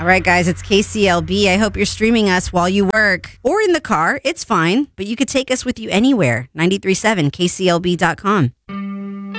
All right, guys, it's KCLB. I hope you're streaming us while you work or in the car. It's fine, but you could take us with you anywhere. 93.7 KCLB.com.